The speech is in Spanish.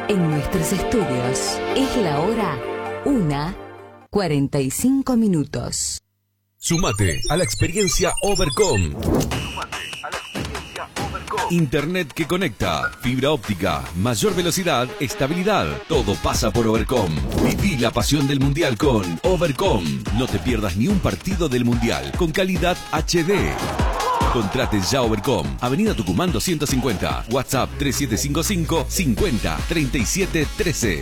En nuestros estudios es la hora 1:45. Sumate a la experiencia Overcom. Internet que conecta, fibra óptica, mayor velocidad, estabilidad. Todo pasa por Overcom. Viví la pasión del Mundial con Overcom. No te pierdas ni un partido del Mundial con calidad HD. Contrate ya Overcom. Avenida Tucumán 250. WhatsApp 3755 50 37 13.